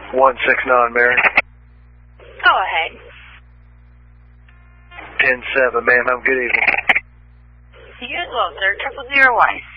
169, Mary. Go ahead. 10-7, ma'am. Have a good evening. You as well, sir. 000 Weiss.